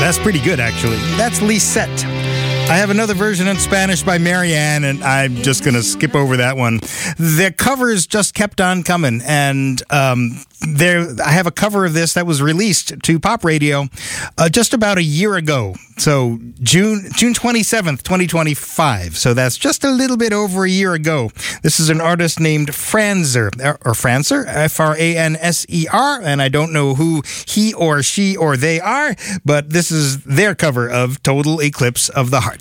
That's pretty good, actually. That's Lisette. I have another version in Spanish by Marianne, and I'm just going to skip over that one. The covers just kept on coming, and I have a cover of this that was released to pop radio just about a year ago. So June 27th, 2025. So that's just a little bit over a year ago. This is an artist named Franser, or Franser, Franser, and I don't know who he or she or they are, but this is their cover of Total Eclipse of the Heart.